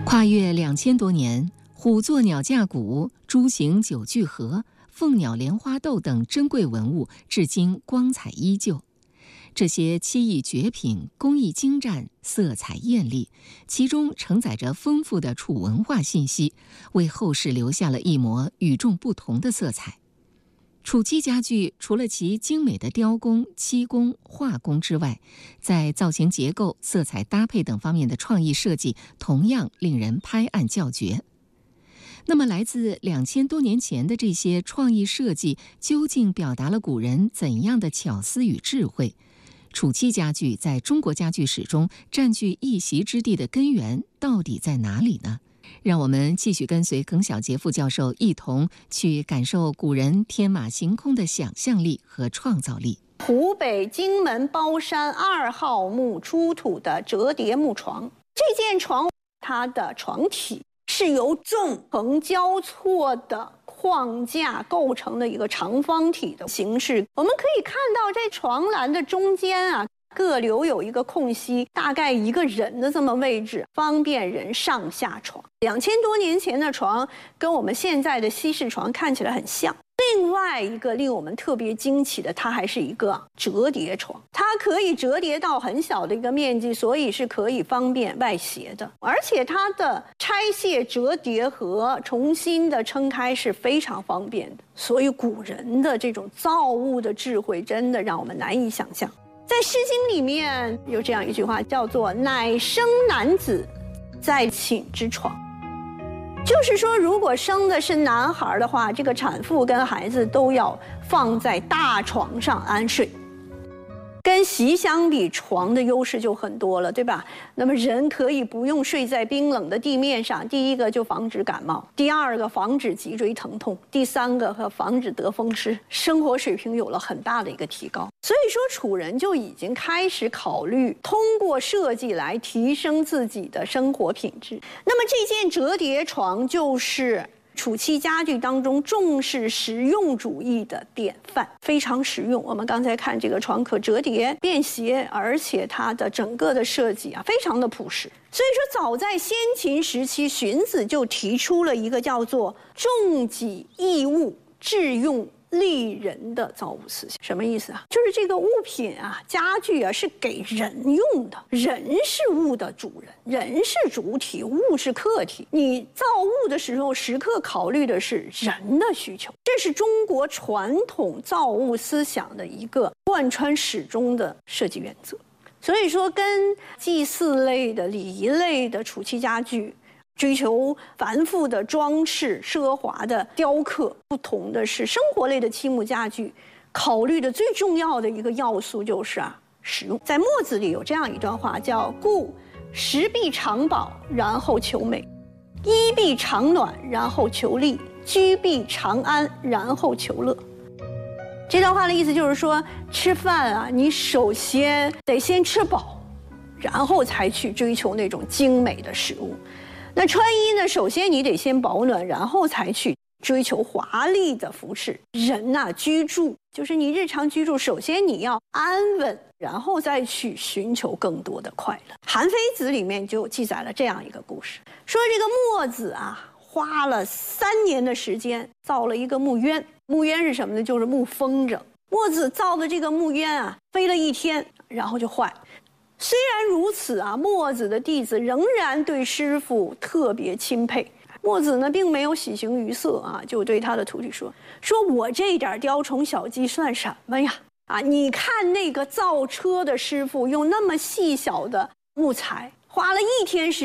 跨越2000多年，虎座鸟架鼓、猪形九句盒、凤鸟莲花豆等珍贵文物至今光彩依旧。这些漆艺绝品，工艺精湛，色彩艳丽，其中承载着丰富的楚文化信息，为后世留下了一抹与众不同的色彩。楚漆家具除了其精美的雕工、漆工、画工之外，在造型结构、色彩搭配等方面的创意设计同样令人拍案叫绝。那么来自2000多年前的这些创意设计，究竟表达了古人怎样的巧思与智慧？楚漆家具在中国家具史中占据一席之地的根源到底在哪里呢？让我们继续跟随耿晓杰副教授一同去感受古人天马行空的想象力和创造力。 湖北荆门包山2号墓出土的折叠木床，这件床它的床体是由纵横交错的框架构成的一个长方体的形式。我们可以看到这床栏的中间啊，各留有一个空隙，大概一个人的这么位置，方便人上下床。2000多年前的床跟我们现在的西式床看起来很像。另外一个令我们特别惊奇的，它还是一个折叠床，它可以折叠到很小的一个面积，所以是可以方便外携的。而且它的拆卸、折叠和重新的撑开是非常方便的。所以古人的这种造物的智慧，真的让我们难以想象。在《诗经》里面有这样一句话，叫做“乃生男子，在寝之床”。就是说，如果生的是男孩的话，这个产妇跟孩子都要放在大床上安睡。跟席相比，床的优势就很多了，对吧？那么人可以不用睡在冰冷的地面上，第一个就防止感冒，第二个防止脊椎疼痛，第三个和防止得风湿，生活水平有了很大的一个提高。所以说，楚人就已经开始考虑通过设计来提升自己的生活品质。那么这件折叠床就是楚漆家具当中重视实用主义的典范，非常实用。我们刚才看这个床可折叠便携，而且它的整个的设计啊非常的朴实。所以说，早在先秦时期，荀子就提出了一个叫做重己抑物、致用利人的造物思想。什么意思啊？就是这个物品啊、家具啊是给人用的，人是物的主人，人是主体，物是客体。你造物的时候，时刻考虑的是人的需求，这是中国传统造物思想的一个贯穿始终的设计原则。所以说，跟祭祀类的、礼仪类的楚漆家具追求繁复的装饰、奢华的雕刻不同的是，生活类的漆木家具考虑的最重要的一个要素就是实用。在墨子里有这样一段话，叫“故食必长饱，然后求美；衣必长暖，然后求利；居必长安，然后求乐。”这段话的意思就是说，吃饭啊，你首先得先吃饱，然后才去追求那种精美的食物。那穿衣呢，首先你得先保暖，然后才去追求华丽的服饰。人呐，居住就是你日常居住，首先你要安稳，然后再去寻求更多的快乐。《韩非子》里面就记载了这样一个故事，说这个墨子啊，花了3年的时间造了一个木鸢。木鸢是什么呢？就是木风筝。墨子造的这个木鸢啊，飞了1天，然后就坏了。虽然如此啊，墨子的弟子仍然对师傅特别钦佩。墨子呢，并没有喜形于色啊，就对他的徒弟说：“我这点雕虫小技算什么呀？啊，你看那个造车的师傅用那么细小的木材，花了1天时间。”